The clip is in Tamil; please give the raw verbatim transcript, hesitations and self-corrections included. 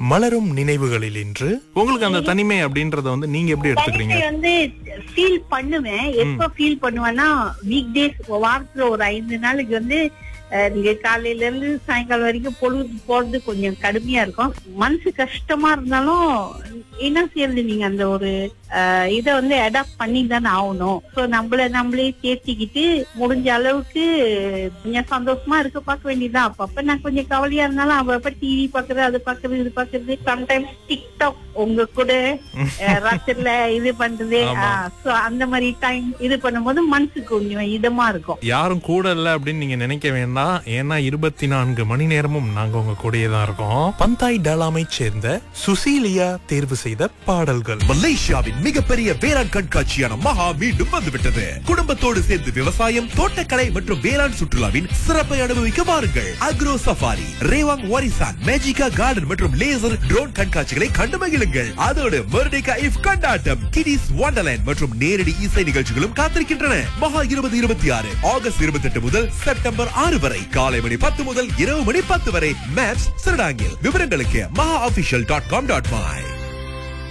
மலரும் நினைவுகளில் இன்று உங்களுக்கு அந்த தனிமை அப்படின்றத வந்து நீங்க எப்படி எடுத்துக்கிறீங்க? தனிமை வந்து ஃபீல் பண்ணுவேன். எப்ப ஃபீல் பண்ணுவேன்னா வீக் டேஸ், வாரத்துல ஒரு ஐந்து நாளைக்கு வந்து அஹ், நீங்க காலையில இருந்து சாயங்காலம் வரைக்கும் பொழுது போறது கொஞ்சம் கடுமையா இருக்கும். மனசு கஷ்டமா இருந்தாலும் என்ன செய்யறது, நீங்க அந்த ஒரு அஹ், இத வந்து அடாப்ட் பண்ணி தானே ஆகணும். சோ நம்மள நம்மளே தேர்த்திக்கிட்டு முடிஞ்ச அளவுக்கு கொஞ்சம் சந்தோஷமா இருக்க பார்க்க வேண்டியதுதான். அப்பப்ப நான் கொஞ்சம் கவலையா இருந்தாலும் அப்பப்ப டிவி பாக்குறது, அது பாக்குறது, இது பாக்குறது, சம்டைம்ஸ் டிக்டாக் உங்க கூட அஹ், ராத்திரில இது பண்றது. சோ அந்த மாதிரி டைம் இது பண்ணும்போது மனசு கொஞ்சம் இதமா இருக்கும். யாரும் கூட இல்ல அப்படின்னு நீங்க நினைக்க வேண்டாம். ஏன்னா இருபத்தி நான்கு மணி நேரமும் நாங்க உங்க கூடயே தான் இருக்கோம். பந்தாய் டலாமை சேர்ந்த சுசீலியா தேர்வு செய்த பாடல்கள். மலேசியாவின் மிகப்பெரிய வேளாண் கண்காட்சியான மகா மீண்டும் வந்துவிட்டது. குடும்பத்தோடு சேர்ந்து விவசாயம், தோட்டக்கலை மற்றும் வேளாண் சுற்றுலாவின் சிறப்பை அனுபவிக்க வாருங்கள். அக்ரோ சஃபாரி, ரேவாங் வாரிசான், மேஜிகா கார்டன் மற்றும் லேசர் ட்ரோன் கண்காட்சிகளை கண்டு மகிழுங்கள். அதோடு மெர்டிகா இஃப் கொண்டாட்டம், கிடிஸ் வண்டர்லேண்ட் மற்றும் நேரடி இசை நிகழ்ச்சிகளும் காத்திருக்கின்றன. மகா இருபது இருபத்தி ஆறு ஆகஸ்ட் இருபத்தி எட்டு முதல் செப்டம்பர் ஆறு வரை காலை மணி பத்து முதல் இரவு மணி பத்து வரை மேப்ஸ் சிறடாங்கில். விவரங்களுக்கு மகா official dot com dot my.